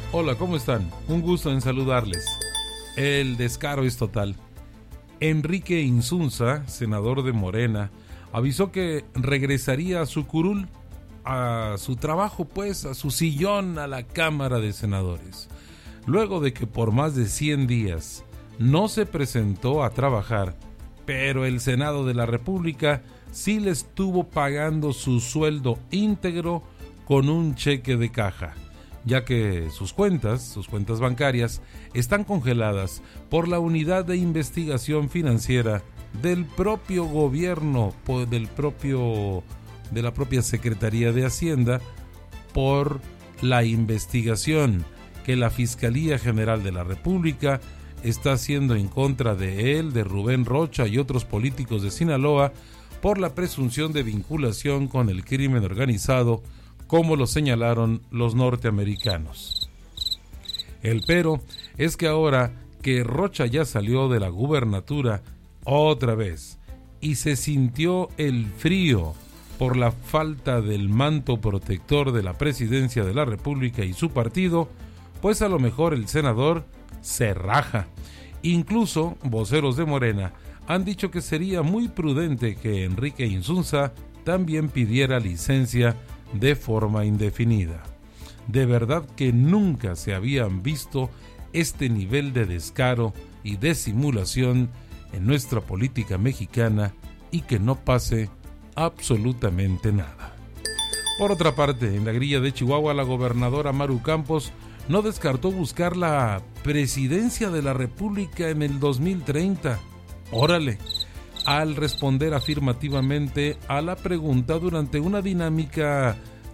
Hola, ¿cómo están? Un gusto en saludarles. El descaro es total. Enrique Insunza, senador de Morena, avisó que regresaría a su curul, a su trabajo, pues, a su sillón, a la Cámara de Senadores, luego de que por más de 100 días no se presentó a trabajar, pero el Senado de la República sí le estuvo pagando su sueldo íntegro con un cheque de caja, ya que sus cuentas bancarias, están congeladas por la Unidad de Investigación Financiera del propio gobierno, de la propia Secretaría de Hacienda, por la investigación que la Fiscalía General de la República está haciendo en contra de él, de Rubén Rocha y otros políticos de Sinaloa, por la presunción de vinculación con el crimen organizado, como lo señalaron los norteamericanos. El pero es que ahora que Rocha ya salió de la gubernatura otra vez y se sintió el frío por la falta del manto protector de la presidencia de la República y su partido, pues a lo mejor el senador se raja. Incluso voceros de Morena han dicho que sería muy prudente que Enrique Insunza también pidiera licencia de forma indefinida. De verdad que nunca se habían visto este nivel de descaro y de simulación en nuestra política mexicana, y que no pase absolutamente nada. Por otra parte, en la grilla de Chihuahua, la gobernadora Maru Campos no descartó buscar la presidencia de la República en el 2030. ¡Órale! Al responder afirmativamente a la pregunta durante una dinámica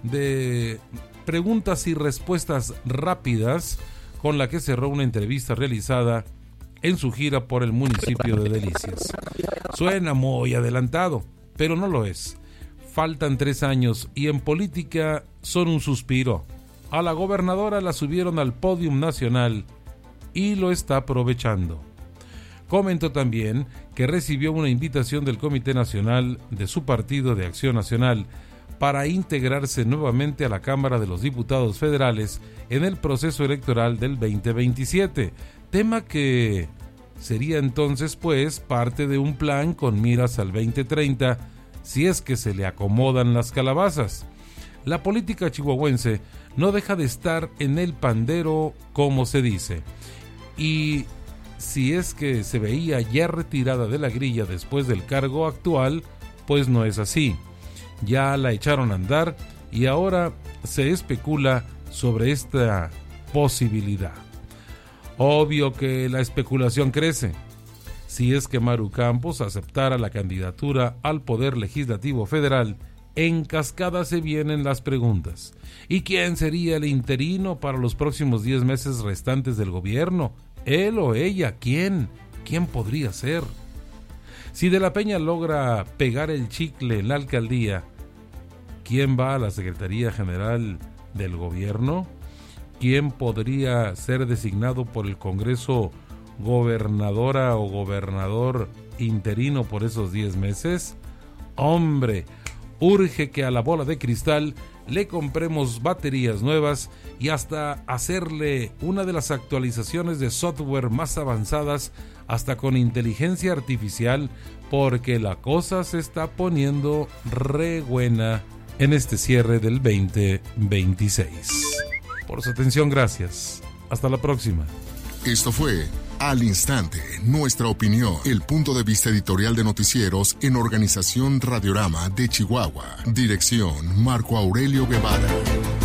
de preguntas y respuestas rápidas con la que cerró una entrevista realizada en su gira por el municipio de Delicias. Suena muy adelantado, pero no lo es. Faltan 3 años y en política son un suspiro. A la gobernadora la subieron al pódium nacional y lo está aprovechando. Comentó también que recibió una invitación del Comité Nacional de su Partido de Acción Nacional para integrarse nuevamente a la Cámara de los Diputados Federales en el proceso electoral del 2027, tema que sería entonces pues parte de un plan con miras al 2030, si es que se le acomodan las calabazas. La política chihuahuense no deja de estar en el pandero, como se dice, y si es que se veía ya retirada de la grilla después del cargo actual, pues no es así. Ya la echaron a andar y ahora se especula sobre esta posibilidad. Obvio que la especulación crece. Si es que Maru Campos aceptara la candidatura al Poder Legislativo Federal, en cascada se vienen las preguntas. ¿Y quién sería el interino para los próximos 10 meses restantes del gobierno? ¿Él o ella? ¿Quién? ¿Quién podría ser? Si De la Peña logra pegar el chicle en la alcaldía, ¿quién va a la Secretaría General del Gobierno? ¿Quién podría ser designado por el Congreso gobernadora o gobernador interino por esos 10 meses? Hombre, urge que a la bola de cristal le compremos baterías nuevas y hasta hacerle una de las actualizaciones de software más avanzadas, hasta con inteligencia artificial, porque la cosa se está poniendo re buena en este cierre del 2026. Por su atención, gracias. Hasta la próxima. Esto fue Al Instante, nuestra opinión, el punto de vista editorial de noticieros en Organización Radiorama de Chihuahua. Dirección Marco Aurelio Guevara.